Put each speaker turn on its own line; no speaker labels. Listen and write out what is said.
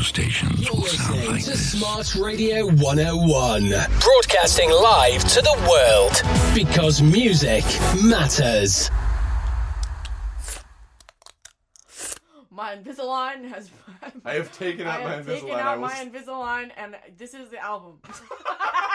stations
You're
will sound
listening
like
to
this.
Smart Radio 101. Broadcasting live to the world. Because music matters.
My Invisalign has...
I have taken out my Invisalign.
my Invisalign, and this is the album.